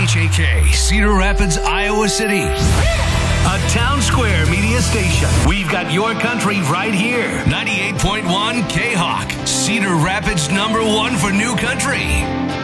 WHAK, Cedar Rapids, Iowa City. A Town Square media station. We've got your country right here. 98.1 K-Hawk, Cedar Rapids #1 for new country.